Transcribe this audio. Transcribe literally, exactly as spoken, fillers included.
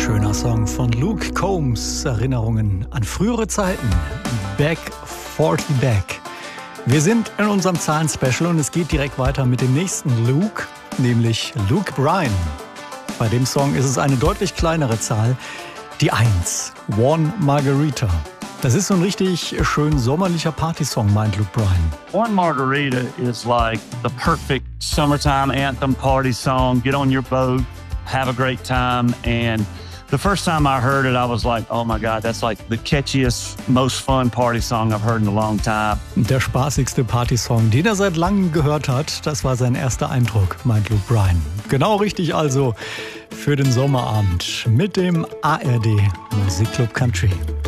Schöner Song von Luke Combs, Erinnerungen an frühere Zeiten. Back forty Back. Wir sind in unserem Zahlen-Special und es geht direkt weiter mit dem nächsten Luke, nämlich Luke Bryan. Bei dem Song ist es eine deutlich kleinere Zahl, die eins, One Margarita. Das ist so ein richtig schön sommerlicher Partysong, meint Luke Bryan. One Margarita is like the perfect summertime anthem party song. Get on your boat, have a great time. And the first time I heard it, I was like, oh my God, that's like the catchiest, most fun party song I've heard in a long time. Der spaßigste Partysong, den er seit langem gehört hat, das war sein erster Eindruck, meint Luke Bryan. Genau richtig also für den Sommerabend mit dem A R D Musikclub Country.